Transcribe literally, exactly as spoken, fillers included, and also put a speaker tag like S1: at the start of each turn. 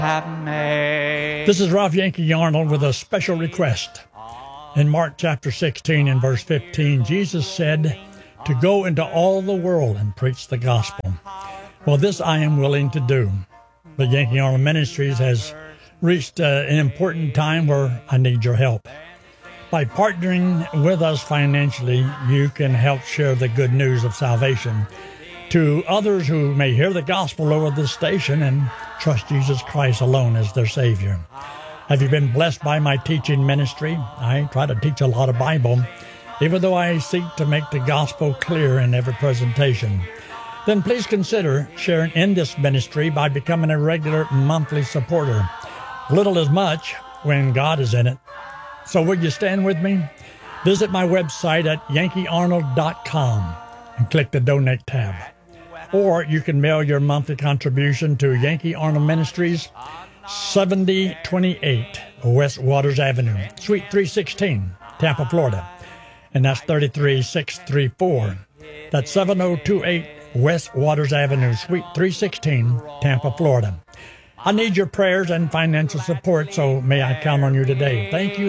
S1: have made.
S2: This is Ralph Yankee Arnold with a special request. In Mark chapter sixteen and verse fifteen, Jesus said to go into all the world and preach the gospel. Well, this I am willing to do. But Yankee Arnold Ministries has reached uh, an important time where I need your help. By partnering with us financially, you can help share the good news of salvation to others who may hear the gospel over this station and trust Jesus Christ alone as their Savior. Have you been blessed by my teaching ministry? I try to teach a lot of Bible, even though I seek to make the gospel clear in every presentation. Then please consider sharing in this ministry by becoming a regular monthly supporter. Little is much when God is in it. So will you stand with me? Visit my website at yankee arnold dot com and click the Donate tab. Or you can mail your monthly contribution to Yankee Arnold Ministries, seventy twenty-eight West Waters Avenue, Suite three sixteen, Tampa, Florida. And that's thirty-three six thirty-four. That's seven oh two eight West Waters Avenue, Suite three sixteen, Tampa, Florida. I need your prayers and financial support, so may I count on you today. Thank you.